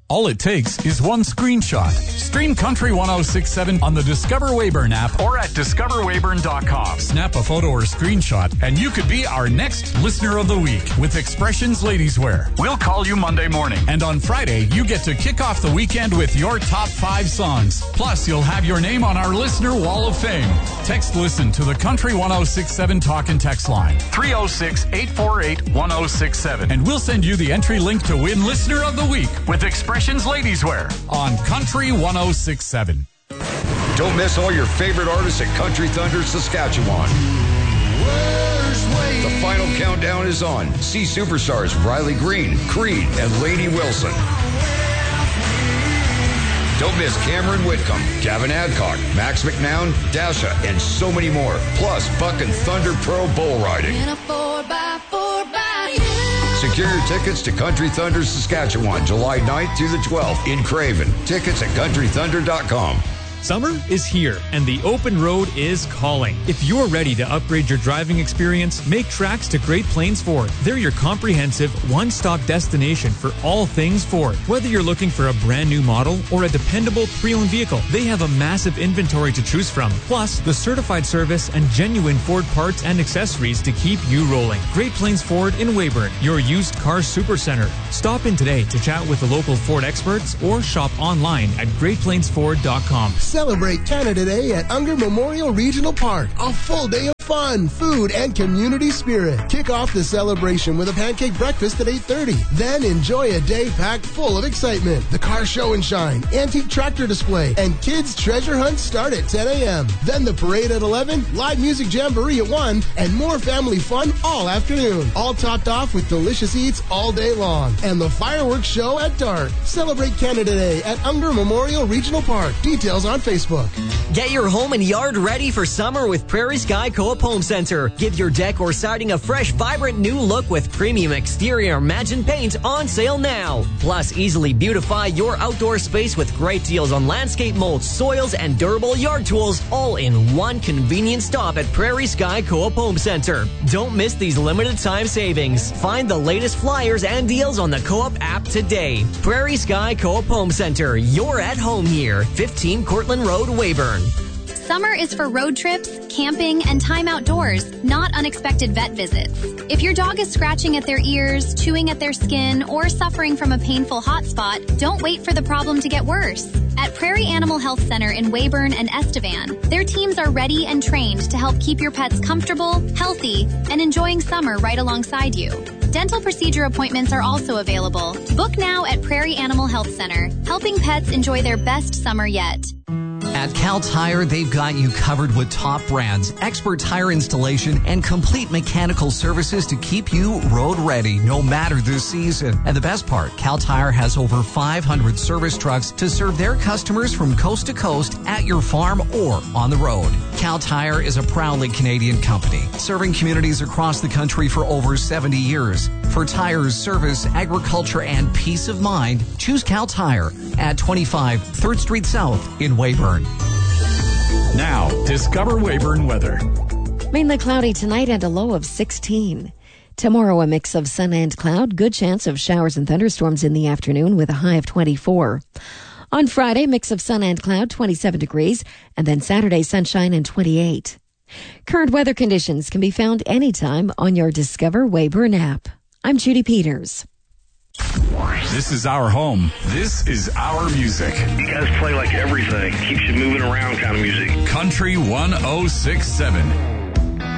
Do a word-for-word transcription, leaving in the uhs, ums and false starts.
All it takes is one screenshot. Stream Country one oh six point seven on the Discover Weyburn app or at discover weyburn dot com. Snap a photo or screenshot, and you could be our next Listener of the Week with Expressions Ladies Wear. We'll call you Monday morning. And on Friday, you get to kick off the weekend with your top five songs. Plus, you'll have your name on our Listener Wall of Fame. Text Listen to the Country one oh six point seven talk and text line. three oh six, eight four eight, one oh six seven. And we'll send you the entry link to win Listener of the Week with Expressions Ladies Wear on Country one oh six point seven. Don't miss all your favorite artists at Country Thunder, Saskatchewan. The final countdown is on. See superstars Riley Green, Creed, and Lainey Wilson. Don't miss Cameron Whitcomb, Gavin Adcock, Max McNown, Dasha, and so many more. Plus, Buck and Thunder Pro Bull Riding. In a four by four by you. Secure your tickets to Country Thunder, Saskatchewan, July ninth through the twelfth in Craven. Tickets at country thunder dot com. Summer is here, and the open road is calling. If you're ready to upgrade your driving experience, make tracks to Great Plains Ford. They're your comprehensive, one-stop destination for all things Ford. Whether you're looking for a brand new model or a dependable pre-owned vehicle, they have a massive inventory to choose from. Plus, the certified service and genuine Ford parts and accessories to keep you rolling. Great Plains Ford in Weyburn, your used car supercenter. Stop in today to chat with the local Ford experts or shop online at great plains ford dot com. Celebrate Canada Day at Unger Memorial Regional Park. A full day of fun, food, and community spirit. Kick off the celebration with a pancake breakfast at eight thirty. Then enjoy a day packed full of excitement. The car show and shine, antique tractor display, and kids treasure hunt start at ten a.m. Then the parade at eleven, live music jamboree at one, and more family fun all afternoon. All topped off with delicious eats all day long. And the fireworks show at dark. Celebrate Canada Day at Unger Memorial Regional Park. Details on Facebook. Get your home and yard ready for summer with Prairie Sky Co-op Home Center. Give your deck or siding a fresh, vibrant new look with premium exterior Imagine paint on sale now. Plus, easily beautify your outdoor space with great deals on landscape mulch, soils, and durable yard tools, all in one convenient stop at Prairie Sky Co-op Home Center. Don't miss these limited time savings. Find the latest flyers and deals on the Co-op app today. Prairie Sky Co-op Home Center. You're at home here. fifteen Cortland Road, Weyburn. Summer is for road trips, camping, and time outdoors, not unexpected vet visits. If your dog is scratching at their ears, chewing at their skin, or suffering from a painful hot spot, don't wait for the problem to get worse. At Prairie Animal Health Center in Weyburn and Estevan, their teams are ready and trained to help keep your pets comfortable, healthy, and enjoying summer right alongside you. Dental procedure appointments are also available. Book now at Prairie Animal Health Center, helping pets enjoy their best summer yet. At Cal Tire, they've got you covered with top brands, expert tire installation, and complete mechanical services to keep you road ready no matter the season. And the best part, Cal Tire has over five hundred service trucks to serve their customers from coast to coast at your farm or on the road. Cal Tire is a proudly Canadian company, serving communities across the country for over seventy years. For tires, service, agriculture, and peace of mind, choose Cal Tire at twenty-five third Street South in Weyburn. Now, discover Weyburn weather. Mainly cloudy tonight and a low of sixteen. Tomorrow, a mix of sun and cloud. Good chance of showers and thunderstorms in the afternoon with a high of twenty-four. On Friday, mix of sun and cloud, twenty-seven degrees. And then Saturday, sunshine and twenty-eight. Current weather conditions can be found anytime on your Discover Weyburn app. I'm Judy Peters. This is our home. This is our music. You guys play like everything. Keeps you moving around kind of music. Country one oh six point seven.